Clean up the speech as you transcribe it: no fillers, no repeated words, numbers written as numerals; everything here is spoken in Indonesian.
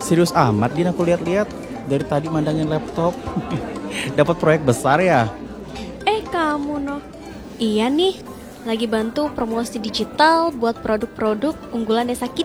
Serius amat Din, aku lihat-lihat dari tadi mandangin laptop. Dapat proyek besar ya? Kamu noh. Iya nih, lagi bantu promosi digital buat produk-produk unggulan desa kita.